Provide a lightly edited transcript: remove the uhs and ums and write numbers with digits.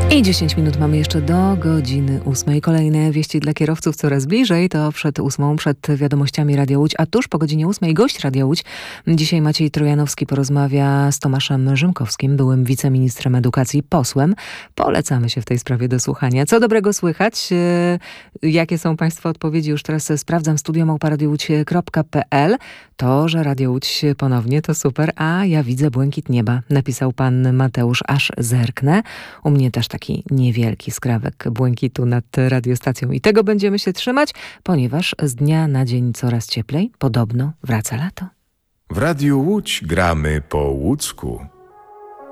I 10 minut mamy jeszcze do godziny 8. Kolejne wieści dla kierowców coraz bliżej. To przed 8, przed wiadomościami Radia Łódź, a tuż po godzinie 8 gość Radia Łódź. Dzisiaj Maciej Trojanowski porozmawia z Tomaszem Rzymkowskim, byłym wiceministrem edukacji, posłem. Polecamy się w tej sprawie do słuchania. Co dobrego słychać? Jakie są Państwa odpowiedzi? Już teraz sprawdzam studio@radiowódź.pl. To, że Radio Łódź ponownie, to super. A ja widzę błękit nieba, napisał pan Mateusz, aż zerknę. U mnie też taki niewielki skrawek błękitu nad radiostacją. I tego będziemy się trzymać, ponieważ z dnia na dzień coraz cieplej. Podobno wraca lato. W Radiu Łódź gramy po łódzku.